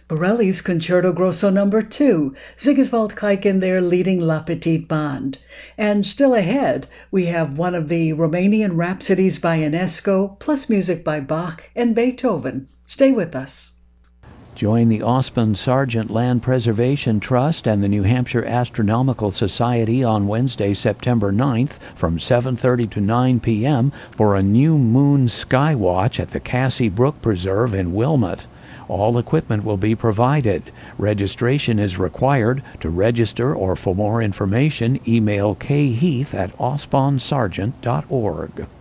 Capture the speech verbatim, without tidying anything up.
Borelli's Concerto Grosso Number two, Sigiswald Kaikin there leading La Petite Bande. And still ahead, we have one of the Romanian Rhapsodies by Ionesco, plus music by Bach and Beethoven. Stay with us. Join the Osmond Sargent Land Preservation Trust and the New Hampshire Astronomical Society on Wednesday, September ninth from seven thirty to nine p.m. for a new moon sky watch at the Cassie Brook Preserve in Wilmot. All equipment will be provided. Registration is required. To register or for more information, email kheath at osmondsargent dot org.